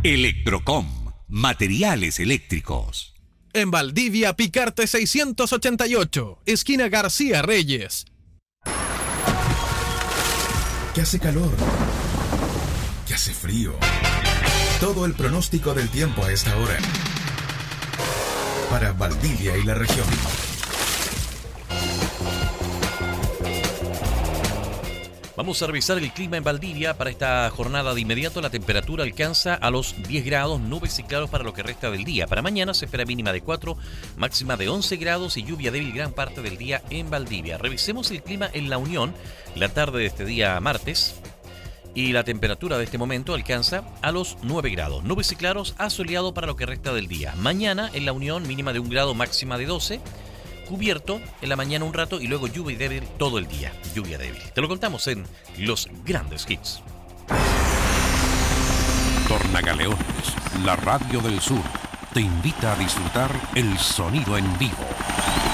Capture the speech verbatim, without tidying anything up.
Electrocom, materiales eléctricos. En Valdivia, Picarte seiscientos ochenta y ocho, esquina García Reyes. Que hace calor, que hace frío. Todo el pronóstico del tiempo a esta hora. Para Valdivia y la región. Vamos a revisar el clima en Valdivia para esta jornada de inmediato. La temperatura alcanza a los diez grados, nubes y claros para lo que resta del día. Para mañana se espera mínima de cuatro, máxima de once grados y lluvia débil gran parte del día en Valdivia. Revisemos el clima en La Unión, la tarde de este día martes. Y la temperatura de este momento alcanza a los nueve grados. Nubes y claros, asoleado para lo que resta del día. Mañana en La Unión, mínima de un grado, máxima de doce. Cubierto en la mañana un rato y luego lluvia débil todo el día. Lluvia débil. Te lo contamos en Los Grandes Hits. Tornagaleones, la radio del sur, te invita a disfrutar el sonido en vivo.